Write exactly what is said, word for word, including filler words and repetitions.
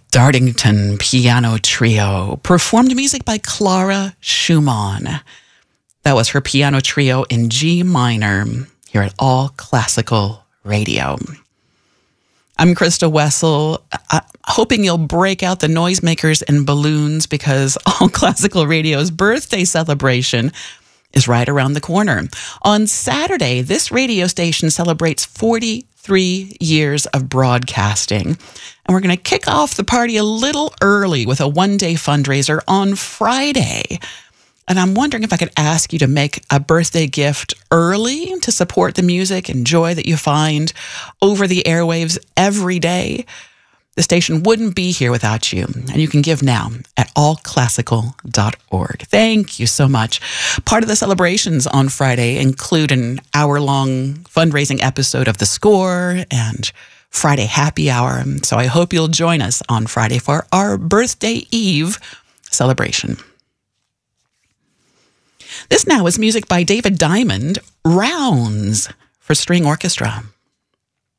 Dartington Piano Trio performed music by Clara Schumann. That was her piano trio in G minor here at All Classical Radio. I'm Krista Wessel, uh, hoping you'll break out the noisemakers and balloons because All Classical Radio's birthday celebration is right around the corner. On Saturday, this radio station celebrates forty-three years of broadcasting. And we're going to kick off the party a little early with a one-day fundraiser on Friday. And I'm wondering if I could ask you to make a birthday gift early to support the music and joy that you find over the airwaves every day. The station wouldn't be here without you. And you can give now at all classical dot org. Thank you so much. Part of the celebrations on Friday include an hour-long fundraising episode of The Score and Friday Happy Hour. So I hope you'll join us on Friday for our Birthday Eve celebration. This now is music by David Diamond, Rounds for String Orchestra.